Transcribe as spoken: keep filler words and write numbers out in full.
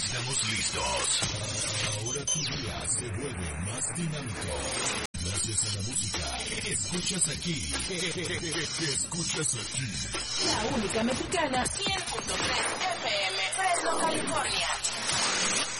Estamos listos. Ahora tu día se vuelve más dinámico. Gracias a la música que escuchas aquí. Que escuchas aquí. La única mexicana, cien punto tres F M, Fresno, California.